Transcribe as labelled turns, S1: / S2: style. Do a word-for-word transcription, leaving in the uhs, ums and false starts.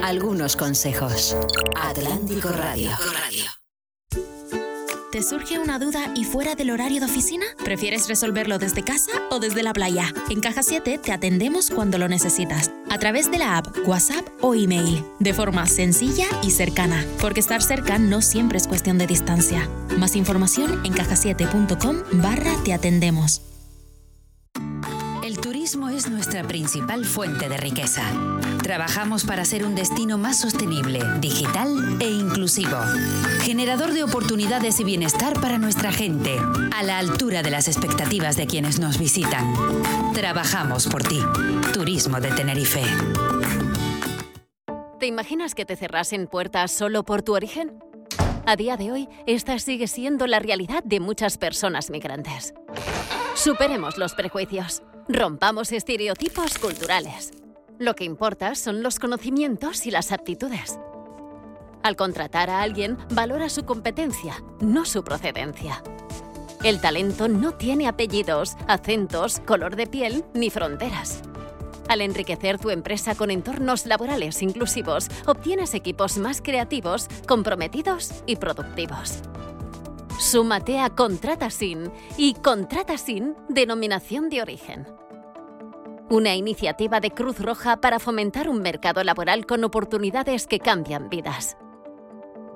S1: algunos consejos. Atlántico Radio.
S2: ¿Te surge una duda y fuera del horario de oficina? ¿Prefieres resolverlo desde casa o desde la playa? En Caja siete te atendemos cuando lo necesitas, a través de la app, WhatsApp o email, de forma sencilla y cercana, porque estar cerca no siempre es cuestión de distancia. Más información en caja siete punto com barra te atendemos.
S1: El turismo es nuestra principal fuente de riqueza. Trabajamos para ser un destino más sostenible, digital e inclusivo. Generador de oportunidades y bienestar para nuestra gente, a la altura de las expectativas de quienes nos visitan. Trabajamos por ti. Turismo de Tenerife.
S3: ¿Te imaginas que te cerrasen puertas solo por tu origen? A día de hoy, esta sigue siendo la realidad de muchas personas migrantes. Superemos los prejuicios. Rompamos estereotipos culturales. Lo que importa son los conocimientos y las aptitudes. Al contratar a alguien, valora su competencia, no su procedencia. El talento no tiene apellidos, acentos, color de piel ni fronteras. Al enriquecer tu empresa con entornos laborales inclusivos, obtienes equipos más creativos, comprometidos y productivos. Súmate a Contrata Sin y Contrata Sin Denominación de Origen. Una iniciativa de Cruz Roja para fomentar un mercado laboral con oportunidades que cambian vidas.